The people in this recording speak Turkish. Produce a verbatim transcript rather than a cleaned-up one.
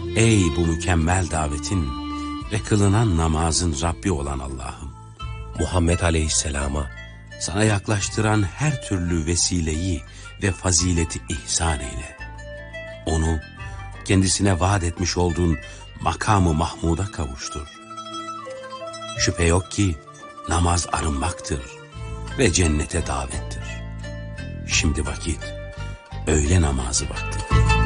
Ey bu mükemmel davetin ve kılınan namazın Rabbi olan Allah'ım! Muhammed Aleyhisselam'a sana yaklaştıran her türlü vesileyi ve fazileti ihsan eyle. Onu kendisine vaat etmiş olduğun makamı Mahmud'a kavuştur. Şüphe yok ki namaz arınmaktır ve cennete davettir. Şimdi vakit öğle namazı vaktidir.